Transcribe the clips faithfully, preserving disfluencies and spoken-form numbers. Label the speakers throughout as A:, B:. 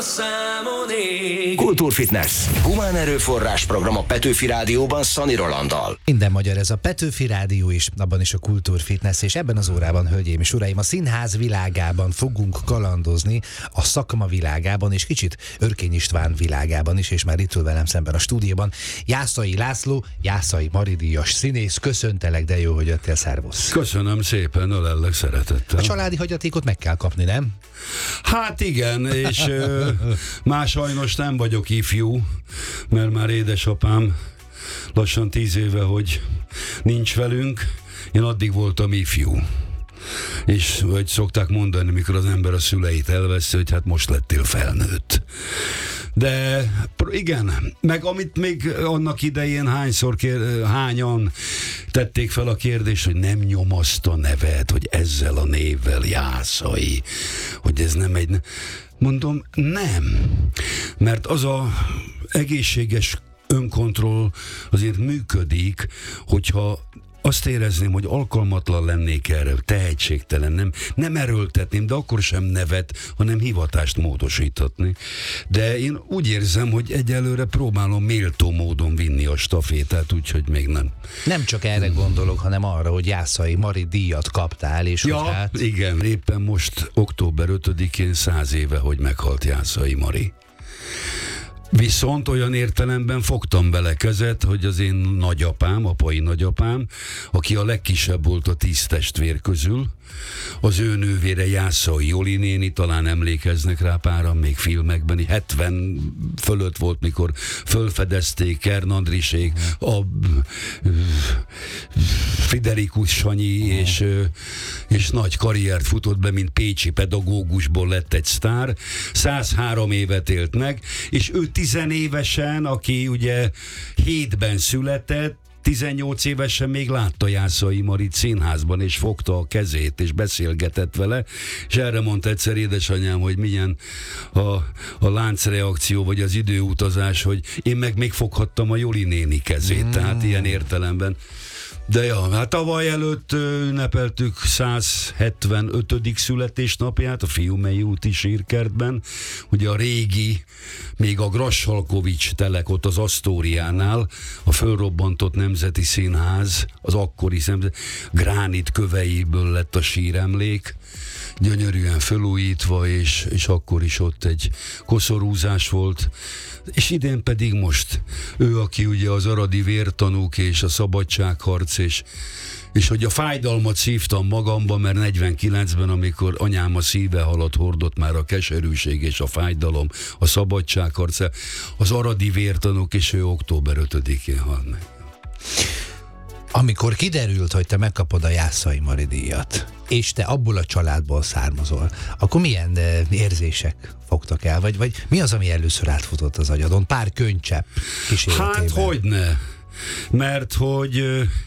A: Kultúrfitness. Humán erőforrás program a Petőfi Rádióban Szani Rolanddal.
B: Minden magyar, ez a Petőfi Rádió is, abban is a Kultúrfitness, és ebben az órában, hölgyeim és uraim, a színház világában fogunk kalandozni, a szakma világában, és kicsit Örkény István világában is, és már itt ül velem szemben a stúdióban Jászai László, Jászai Mari-díjas színész. Köszöntelek, de jó, hogy jöttél, szervusz.
C: Köszönöm szépen, ölellek szeretettel.
B: A családi hagyatékot meg kell kapni, nem?
C: Hát igen, és ö, már sajnos nem vagyok ifjú, mert már édesapám lassan tíz éve, hogy nincs velünk, én addig voltam ifjú. És vagy szokták mondani, mikor az ember a szüleit elveszi, hogy hát most lettél felnőtt. De igen, meg amit még annak idején hányszor kér, hányan tették fel a kérdést, hogy nem nyomaszt a neved, hogy ezzel a névvel Jászai, hogy ez nem egy... Mondom, nem. Mert az a egészséges önkontroll azért működik, hogyha azt érezném, hogy alkalmatlan lennék erre, tehetségtelen, nem, nem erőltetném, de akkor sem nevet, hanem hivatást módosíthatni. De én úgy érzem, hogy egyelőre próbálom méltó módon vinni a stafétát, úgyhogy még nem.
B: Nem csak erre gondolok, hanem arra, hogy Jászai Mari-díjat kaptál, és
C: ja,
B: hogy hát...
C: igen, éppen most október ötödikén száz éve, hogy meghalt Jászai Mari. Viszont olyan értelemben fogtam bele kezet, hogy az én nagyapám, apai nagyapám, aki a legkisebb volt a tíz testvér közül, az ő nővére Jászai Joli néni, talán emlékeznek rá páran még filmekben, hetven fölött volt, mikor fölfedezték Kern Andrisék, a Friderikus Sanyi, és, és nagy karriert futott be, mint pécsi pedagógusból lett egy sztár, százhárom évet élt meg, és ő tizenévesen, aki ugye hétben született, tizennyolc évesen még látta Jászai Marit színházban, és fogta a kezét, és beszélgetett vele, és erre mondta egyszer édesanyám, hogy milyen a, a láncreakció, vagy az időutazás, hogy én meg még foghattam a Joli néni kezét, mm. tehát ilyen értelemben. De ja, hát tavaly előtt ünnepeltük száz hetvenötödik születésnapját a Fiumei úti sírkertben, ugye a régi, még a Grassalkovics telek ott az Asztóriánál, a fölrobbantott Nemzeti Színház, az akkori szemzet, gránit köveiből lett a síremlék, gyönyörűen felújítva, és, és akkor is ott egy koszorúzás volt, és idén pedig most ő, aki ugye az aradi vértanúk és a szabadságharc, és, és hogy a fájdalmat szívtam magamba, mert negyvenkilencben, amikor anyám a szíve alatt hordott már a keserűség és a fájdalom, a szabadságharc, az aradi vértanúk, és ő október ötödikén halt meg.
B: Amikor kiderült, hogy te megkapod a Jászai Mari-díjat, és te abból a családból származol, akkor milyen érzések fogtak el? Vagy, vagy mi az, ami először átfutott az agyadon? Pár könycsepp kíséretében.
C: Hát hogyne, mert hogy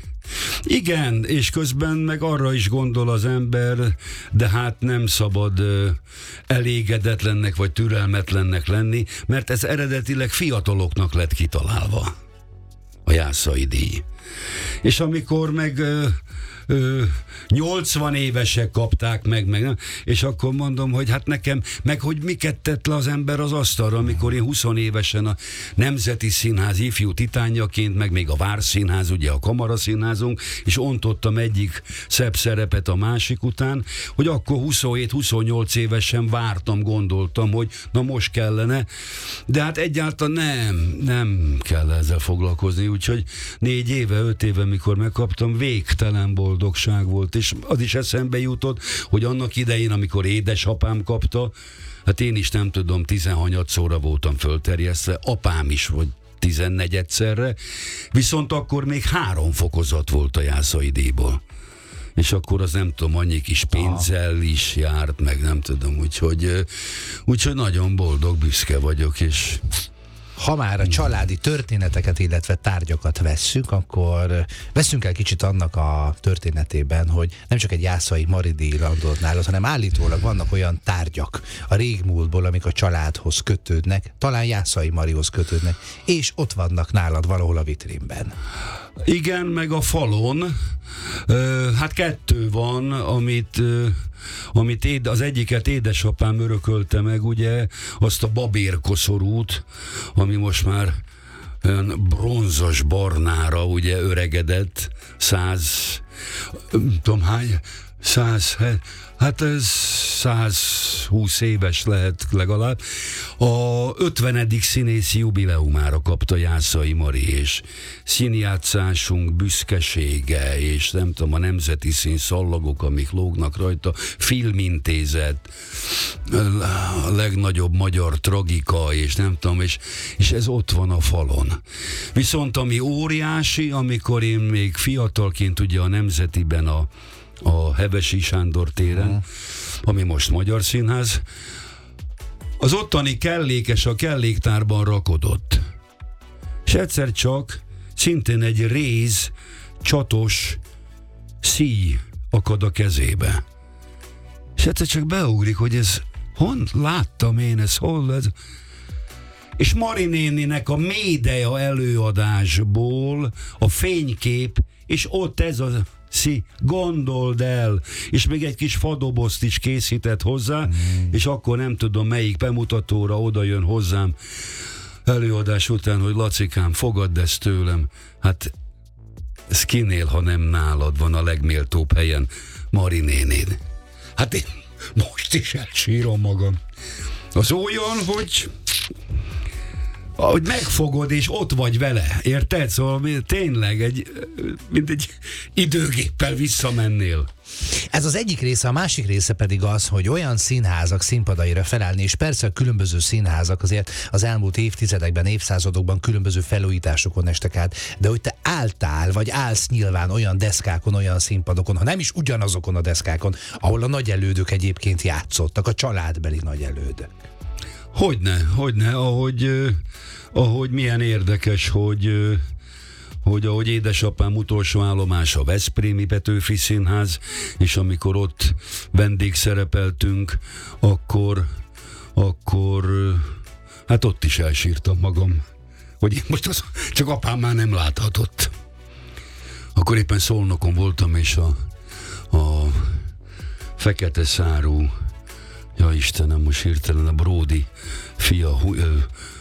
C: igen, és közben meg arra is gondol az ember, de hát nem szabad elégedetlennek vagy türelmetlennek lenni, mert ez eredetileg fiataloknak lett kitalálva, a Jászai díj. És amikor meg ö, ö, nyolcvan évesek kapták meg, meg, és akkor mondom, hogy hát nekem, meg hogy miket tett le az ember az asztalra, amikor én húsz évesen a Nemzeti Színház ifjú titánjaként, meg még a Várszínház, ugye a kamaraszínházunk, és ontottam egyik szebb szerepet a másik után, hogy akkor huszonhét-huszonnyolc évesen vártam, gondoltam, hogy na most kellene, de hát egyáltalán nem, nem kell ezzel foglalkozni, úgyhogy négy éve, öt éve, mikor megkaptam, végtelen boldogság volt, és az is eszembe jutott, hogy annak idején, amikor édesapám kapta, hát én is nem tudom, tizenhanyatszorra voltam fölterjesztve, apám is, vagy tizennegyedszerre, viszont akkor még három fokozat volt a Jászai díjból. És akkor az nem tudom, annyi kis pénzzel is járt, meg nem tudom, úgyhogy, úgyhogy nagyon boldog, büszke vagyok, és...
B: Ha már a családi történeteket, illetve tárgyakat vesszük, akkor veszünk el kicsit annak a történetében, hogy nem csak egy Jászai Mari-díj landolt nálad, hanem állítólag vannak olyan tárgyak a régmúltból, amik a családhoz kötődnek, talán Jászai Marihoz kötődnek, és ott vannak nálad valahol a vitrínben.
C: Igen, meg a falon, hát kettő van, amit, amit éd, az egyiket édesapám örökölte meg, ugye, azt a babérkoszorút, ami most már olyan bronzos barnára, ugye, öregedett, száz, nem tudom hány, száz, hát ez százhúsz éves lehet legalább. A ötvenedik színészi jubileumára kapta Jászai Mari, és színjátszásunk büszkesége, és nem tudom, a nemzeti szín szallagok, amik lógnak rajta, filmintézet, a legnagyobb magyar tragika, és nem tudom, és, és ez ott van a falon. Viszont ami óriási, amikor én még fiatalként ugye a Nemzetiben a a Hevesi Sándor téren, uh-huh. ami most Magyar Színház, az ottani kellékes a kelléktárban rakodott. És egyszer csak szintén egy réz, csatos szíj akad a kezébe. És egyszer csak beugrik, hogy ez hol láttam én, ez hol ez? És Mari néninek a médeja előadásból a fénykép, és ott ez a Szi, gondold el, és még egy kis fadobozt is készített hozzá, mm. és akkor nem tudom melyik bemutatóra oda jön hozzám előadás után, hogy Lacikám, fogadd ezt tőlem. Hát ez kinél, ha nem nálad van a legméltóbb helyen, Mari nénid. Hát én most is elsírom magam. Az olyan, hogy ahogy megfogod, és ott vagy vele, érted? Szóval tényleg, egy, mint egy időgéppel visszamennél.
B: Ez az egyik része, a másik része pedig az, hogy olyan színházak színpadaira felállni, és persze a különböző színházak azért az elmúlt évtizedekben, évszázadokban különböző felújításokon estek át, de hogy te álltál, vagy állsz nyilván olyan deszkákon, olyan színpadokon, ha nem is ugyanazokon a deszkákon, ahol a nagyelődök egyébként játszottak, a családbeli nagyelődök.
C: Hogyne, hogyne, ahogy, eh, ahogy milyen érdekes, hogy, eh, hogy ahogy édesapám utolsó állomás a Veszprémi Petőfi Színház, és amikor ott vendégszerepeltünk, akkor, akkor eh, hát ott is elsírtam magam, hogy én most az, csak apám már nem láthatott. Akkor éppen Szolnokon voltam, és a, a fekete szárú, ja Istenem, most hirtelen a Bródi fia, hu, ö,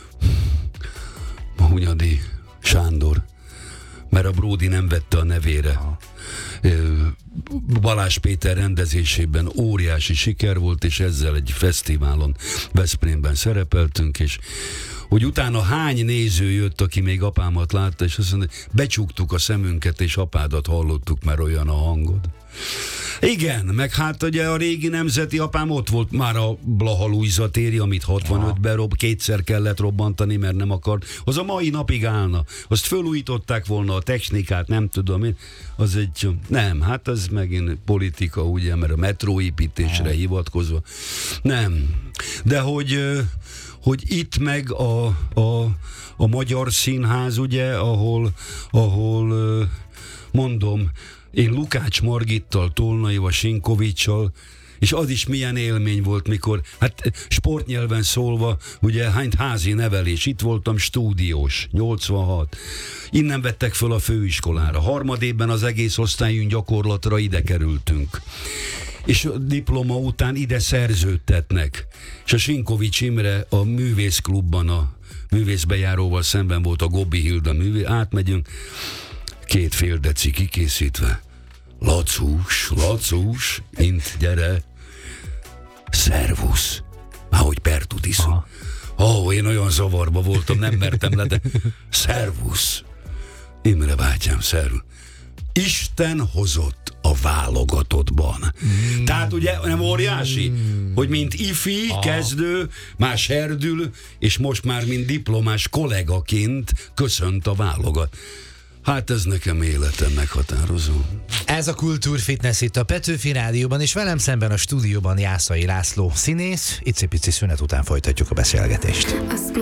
C: a Hunyadi Sándor, mert a Bródi nem vette a nevére. Ö, Balázs Péter rendezésében óriási siker volt, és ezzel egy fesztiválon Veszprémben szerepeltünk, és hogy utána hány néző jött, aki még apámat látta, és azt mondta, becsuktuk a szemünket, és apádat hallottuk, mert olyan a hangod. Igen, meg hát ugye a régi nemzeti apám ott volt már a Blaha Lujza téri, amit hatvanötben rob, kétszer kellett robbantani, mert nem akart. Az a mai napig állna. Azt fölújították volna a technikát, nem tudom én. Az egy, nem, hát az megint politika, ugye, mert a metróépítésre hivatkozva. Nem. De hogy, hogy itt meg a, a, a Magyar Színház, ugye, ahol, ahol mondom, én Lukács Margittal, Tolnaival, Sinkovicsal, és az is milyen élmény volt, mikor, hát sportnyelven szólva, ugye hányt házi nevelés, itt voltam stúdiós, nyolcvanhat. Innen vettek föl a főiskolára. Harmadében az egész osztályunk gyakorlatra ide kerültünk. És a diploma után ide szerződtetnek. És a Sinkovics Imre a művészklubban, a művészbejáróval szemben volt a Gobbi Hilda művé, átmegyünk, két fél deci kikészítve. Lacus, Lacus, int, gyere. Szervusz. Ahogy Pertut iszom. Ó, oh, én olyan zavarba voltam, nem mertem le, de szervusz. Imre bátyám, szervusz. Isten hozott a válogatottban. Mm. Tehát ugye nem óriási, mm. hogy mint ifi, ah. kezdő, már serdül, és most már mint diplomás kollégaként köszönt a válogat. Hát ez nekem életem meghatározó.
B: Ez a Kultúrfitness itt a Petőfi Rádióban, és velem szemben a stúdióban Jászai László színész. Icipici szünet után folytatjuk a beszélgetést.